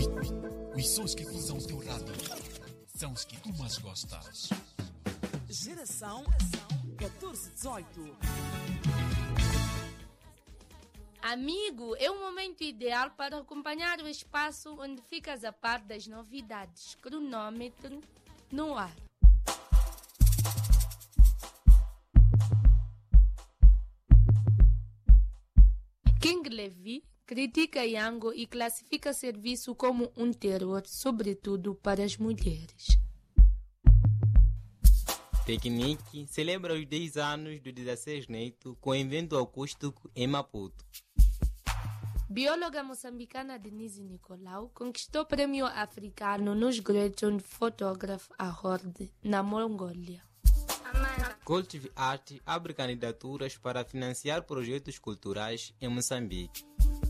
Os sons que cruzam o teu rádio são os que tu mais gostas. Geração 1418. Amigo, é o momento ideal para acompanhar o espaço onde ficas a par das novidades. Cronômetro no ar. King Levy critica Yango e classifica serviço como um terror, sobretudo para as mulheres. Technique celebra os 10 anos do 16 Neto com evento acústico em Maputo. Bióloga moçambicana Denise Nicolau conquistou o prêmio africano nos Gretchen Photograph Award na Mongólia. Cultive Art abre candidaturas para financiar projetos culturais em Moçambique.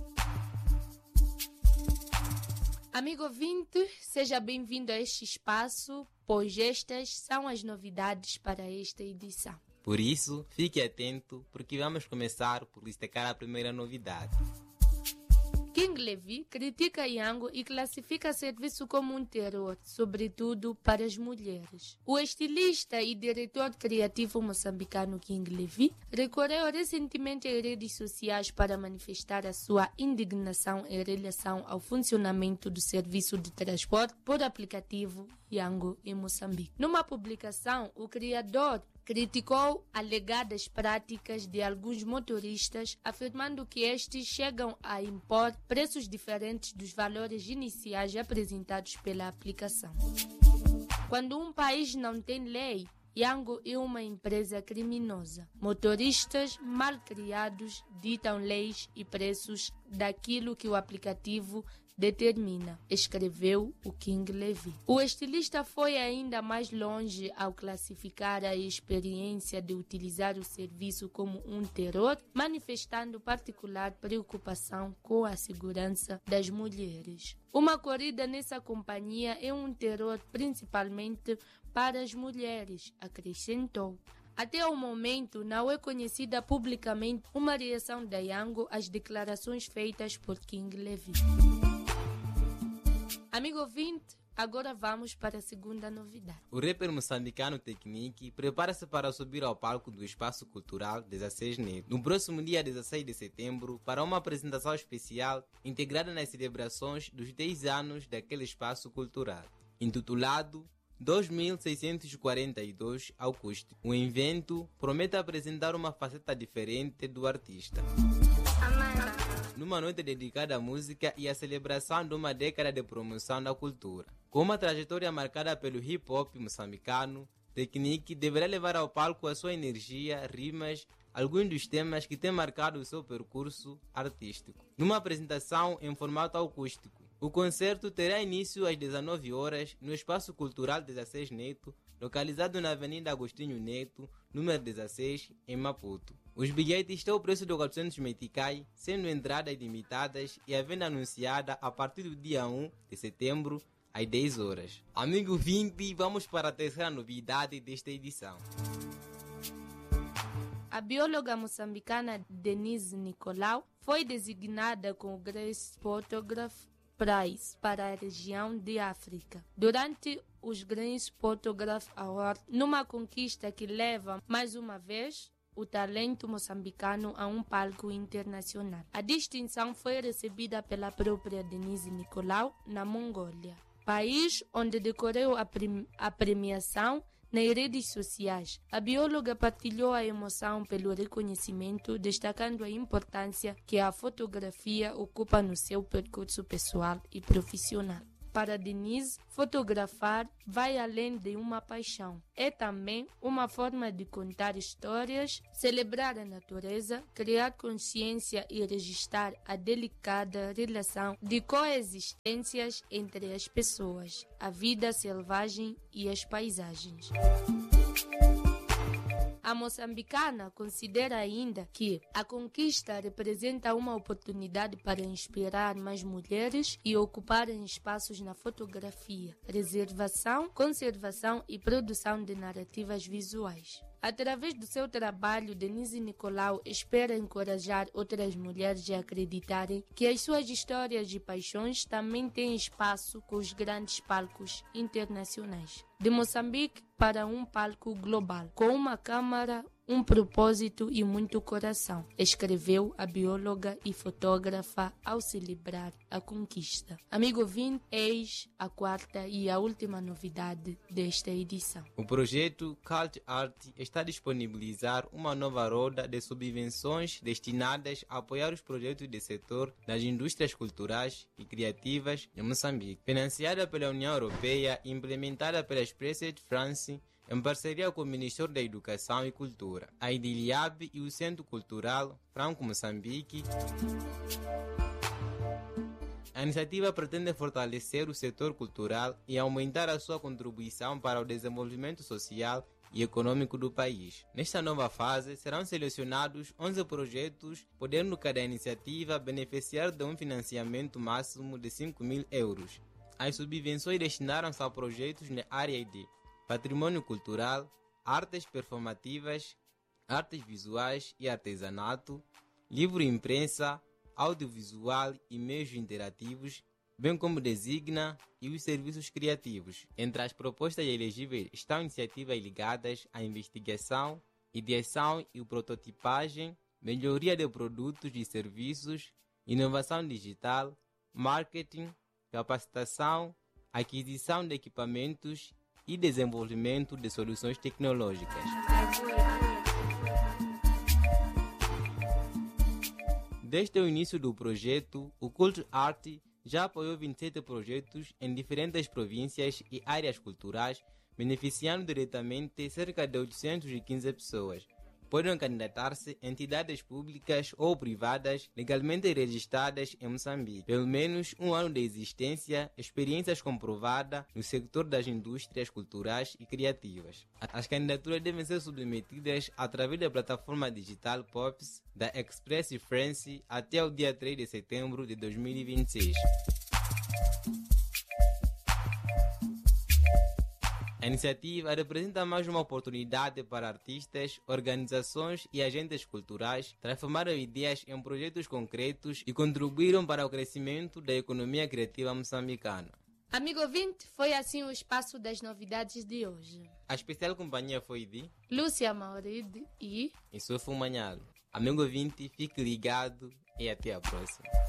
Amigo ouvinte, seja bem-vindo a este espaço, pois estas são as novidades para esta edição. Por isso, fique atento, porque vamos começar por destacar a primeira novidade. King Levy critica Yango e classifica serviço como um terror, sobretudo para as mulheres. O estilista e diretor criativo moçambicano King Levy recorreu recentemente às redes sociais para manifestar a sua indignação em relação ao funcionamento do serviço de transporte por aplicativo Yango em Moçambique. Numa publicação, o criador criticou alegadas práticas de alguns motoristas, afirmando que estes chegam a impor preços diferentes dos valores iniciais apresentados pela aplicação. Quando um país não tem lei, Yango é uma empresa criminosa. Motoristas mal criados ditam leis e preços daquilo que o aplicativo determina, escreveu o King Levy. O estilista foi ainda mais longe ao classificar a experiência de utilizar o serviço como um terror, manifestando particular preocupação com a segurança das mulheres. Uma corrida nessa companhia é um terror principalmente para as mulheres, acrescentou. Até o momento, não é conhecida publicamente uma reação da Yango às declarações feitas por King Levy. Amigo ouvinte, agora vamos para a segunda novidade. O rapper moçambicano Technique prepara-se para subir ao palco do Espaço Cultural 16 Neto no próximo dia 16 de setembro para uma apresentação especial integrada nas celebrações dos 10 anos daquele espaço cultural, intitulado 2642 Acústico. O evento promete apresentar uma faceta diferente do artista. Numa noite dedicada à música e à celebração de uma década de promoção da cultura. Com uma trajetória marcada pelo hip-hop moçambicano, Technique deverá levar ao palco a sua energia, rimas, alguns dos temas que têm marcado o seu percurso artístico. Numa apresentação em formato acústico, o concerto terá início às 19 horas no Espaço Cultural 16 Neto, localizado na Avenida Agostinho Neto, número 16, em Maputo. Os bilhetes têm o preço de 400 meticais, sendo entradas limitadas e a venda anunciada a partir do dia 1 de setembro, às 10 horas. Amigo 20, vamos para a terceira novidade desta edição. A bióloga moçambicana Denise Nicolau foi designada com o Grace Photograph Prize para a região de África, durante os Grace Photograph Award, numa conquista que leva, mais uma vez, o talento moçambicano a um palco internacional. A distinção foi recebida pela própria Denise Nicolau na Mongólia, país onde decorreu a premiação. Nas redes sociais, a bióloga partilhou a emoção pelo reconhecimento, destacando a importância que a fotografia ocupa no seu percurso pessoal e profissional. Para Denise, fotografar vai além de uma paixão. É também uma forma de contar histórias, celebrar a natureza, criar consciência e registrar a delicada relação de coexistências entre as pessoas, a vida selvagem e as paisagens. A moçambicana considera ainda que a conquista representa uma oportunidade para inspirar mais mulheres e ocuparem espaços na fotografia, reservação, conservação e produção de narrativas visuais. Através do seu trabalho, Denise Nicolau espera encorajar outras mulheres a acreditarem que as suas histórias e paixões também têm espaço com os grandes palcos internacionais. De Moçambique para um palco global, com uma câmara, um propósito e muito coração, escreveu a bióloga e fotógrafa ao celebrar a conquista. Amigo ouvinte, eis a quarta e a última novidade desta edição. O projeto Cult Art está a disponibilizar uma nova roda de subvenções destinadas a apoiar os projetos do setor das indústrias culturais e criativas em Moçambique, financiada pela União Europeia e implementada pela Express France em parceria com o Ministério da Educação e Cultura, a IDILIAB e o Centro Cultural Franco-Moçambique. A iniciativa pretende fortalecer o setor cultural e aumentar a sua contribuição para o desenvolvimento social e econômico do país. Nesta nova fase, serão selecionados 11 projetos, podendo cada iniciativa beneficiar de um financiamento máximo de 5.000 euros. As subvenções destinaram-se a projetos na área de patrimônio cultural, artes performativas, artes visuais e artesanato, livro e imprensa, audiovisual e meios interativos, bem como designa e os serviços criativos. Entre as propostas elegíveis estão iniciativas ligadas à investigação, ideação e prototipagem, melhoria de produtos e serviços, inovação digital, marketing, capacitação, aquisição de equipamentos e desenvolvimento de soluções tecnológicas. Desde o início do projeto, o Cult Art já apoiou 27 projetos em diferentes províncias e áreas culturais, beneficiando diretamente cerca de 815 pessoas. Podem candidatar-se entidades públicas ou privadas legalmente registradas em Moçambique. Pelo menos um ano de existência, experiências comprovadas no setor das indústrias culturais e criativas. As candidaturas devem ser submetidas através da plataforma digital POPS da Express France até o dia 3 de setembro de 2026. A iniciativa representa mais uma oportunidade para artistas, organizações e agentes culturais transformaram ideias em projetos concretos e contribuíram para o crescimento da economia criativa moçambicana. Amigo ouvinte, foi assim o espaço das novidades de hoje. A especial companhia foi de Lúcia Mauride e Sofo Manhalo. Amigo ouvinte, fique ligado e até a próxima.